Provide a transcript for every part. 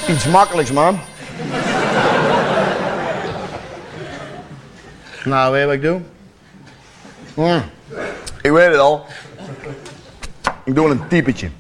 Iets makkelijks, man. Nou, weet je wat ik doe? Ik weet het al. Ik doe een typetje.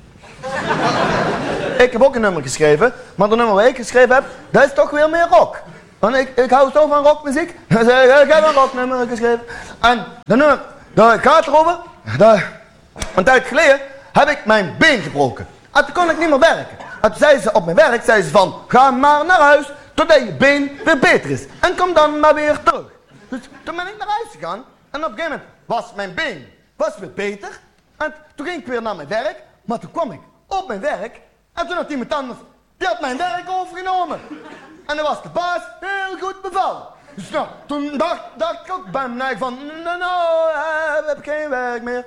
Ik heb ook een nummer geschreven, maar de nummer wat ik geschreven heb, dat is toch weer meer rock. Want ik hou zo van rockmuziek, dus ik heb een rocknummer geschreven. En de nummer, dat gaat erover, een tijd geleden heb ik mijn been gebroken. En toen kon ik niet meer werken. En toen zei ze op mijn werk, zei ze van, ga maar naar huis, totdat je been weer beter is. En kom dan maar weer terug. Dus toen ben ik naar huis gegaan, en op een gegeven moment was mijn been weer beter. En toen ging ik weer naar mijn werk, maar toen kwam ik op mijn werk, en toen had iemand anders, die had mijn werk overgenomen. En dan was de baas heel goed bevallen. Dus nou, toen dacht ik ook bij mij van, nou, heb ik geen werk meer.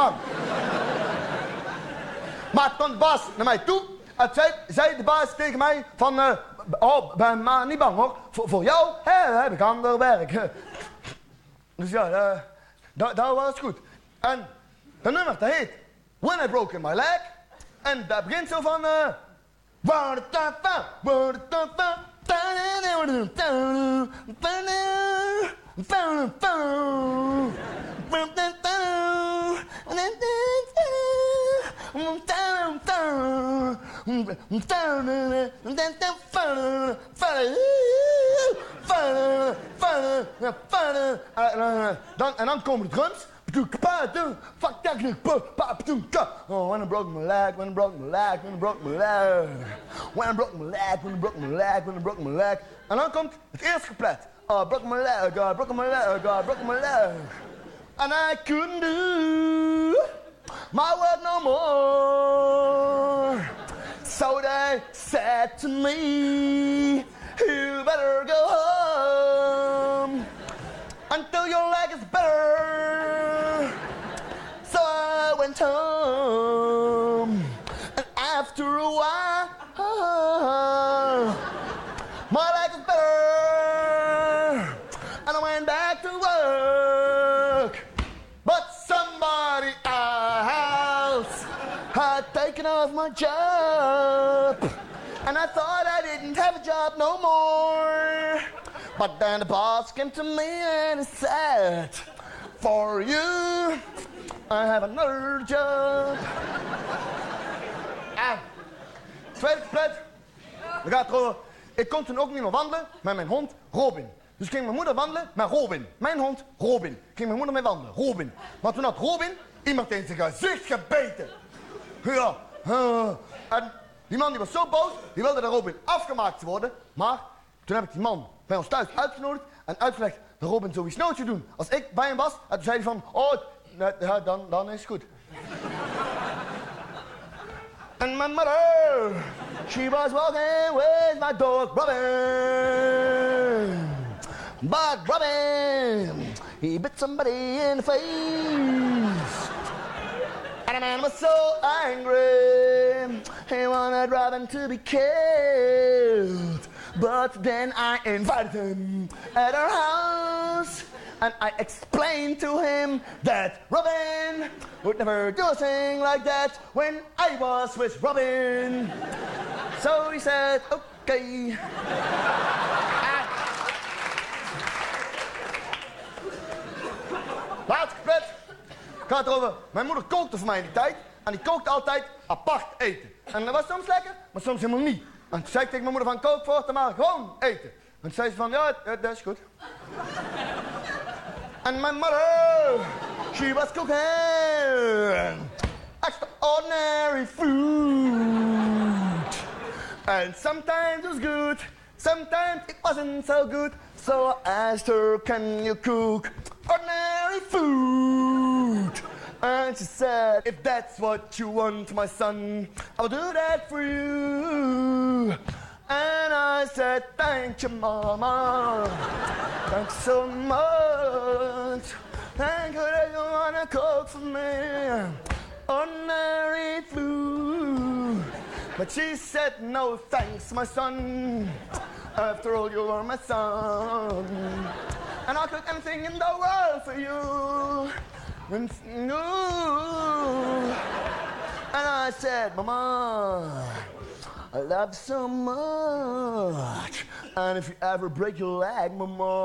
Maar toen de baas naar mij toe, en zei de baas tegen mij van, ben maar niet bang hoor, voor jou heb ik ander werk. Dus ja, dat was goed. En dat nummer, dat heet When I Broke My Leg. En dat begint zo van, en dan komen de drums. Oh, when I broke my leg, when I broke my leg, when I broke my leg. When I broke my leg, when I broke my leg, when I broke my leg. En dan komt het eerste couplet. Oh, I broke my leg, I broke my leg, I broke my leg. And I couldn't do my work no more. So they said to me, you better go home until your leg is better. So I went home, and after a while, my leg was better, and I went back to work. But somebody else had taken off my job, and I thought I didn't have a job no more. But then the boss came to me and he said, for you, I have another job. En, tweede couplet, dat gaat erover. Ik kon toen ook niet meer wandelen met mijn hond Robin. Dus ging mijn moeder wandelen met Robin. Mijn hond Robin. Ging mijn moeder mee wandelen, Robin. Maar toen had Robin iemand in zijn gezicht gebeten. Ja, en die man die was zo boos, die wilde dat Robin afgemaakt worden. Maar toen heb ik die man bij ons thuis uitgenodigd en uitgelegd dat Robin zoiets nooit zou doen. Als ik bij hem was, en toen zei hij van, oh, ja, dan is het goed. And my mother, she was walking with my dog Robin. But Robin, he bit somebody in the face. And the man was so angry, he wanted Robin to be killed. But then I invited him at our house, and I explained to him that Robin would never do a thing like that when I was with Robin. So he said, okay. Laatste couplet. Gaat erover. Mijn moeder kookte voor mij in die tijd. En die kookte altijd apart eten. En dat was soms lekker, maar soms helemaal niet. En toen zei ik tegen mijn moeder van, kook voortaan maar gewoon eten. En toen zei ze van, ja, dat is goed. And my mother, she was cooking extraordinary food. And sometimes it was good, sometimes it wasn't so good. So I asked her, can you cook ordinary food? And she said, if that's what you want, my son, I'll do that for you. And I said, thank you, Mama. Thanks so much. Thank you that you wanna cook for me ordinary food. But she said, no thanks, my son. After all, you are my son. And I'll cook anything in the world for you. And I said, Mama, I love you so much. And if you ever break your leg, mama.